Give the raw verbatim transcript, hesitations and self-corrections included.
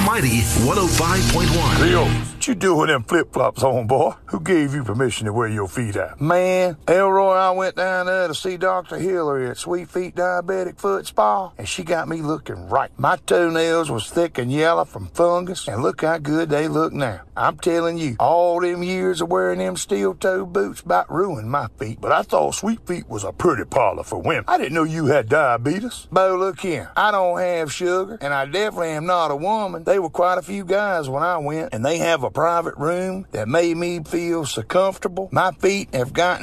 Mighty one oh five point one. Leo, what you doing with them flip-flops on, boy? Who gave you permission to wear your feet out? Man, Elroy, I went down there to see Doctor Hillary at Sweet Feet Diabetic Foot Spa, and she got me looking right. My toenails was thick and yellow from fungus, and look how good they look now. I'm telling you, all them years of wearing them steel-toed boots about ruined my feet, but I thought Sweet Feet was a pretty parlor for women. I didn't know you had diabetes. Bo, look here. I don't have sugar, and I definitely am not a woman. They were quite a few guys when I went, and they have a private room that made me feel so comfortable. My feet have gotten